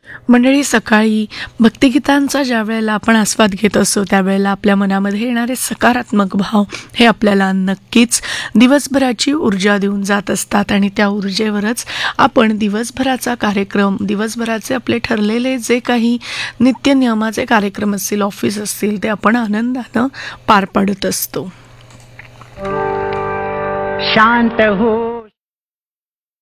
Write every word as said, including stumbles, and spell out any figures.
मंडळी, सकाळी भक्तिगीतांचा ज्या वेळेला आपण आस्वाद घेत असतो त्यावेळेला आपल्या मनामध्ये येणारे सकारात्मक भाव हे आपल्याला नक्कीच दिवसभराची ऊर्जा देऊन जात असतात आणि त्या ऊर्जेवरच आपण दिवसभराचा कार्यक्रम, दिवसभराचे आपले ठरलेले जे काही नित्यनियमाचे कार्यक्रम असतील, ऑफिस असतील, ते आपण आनंदानं पार पाडत असतो. शांत हो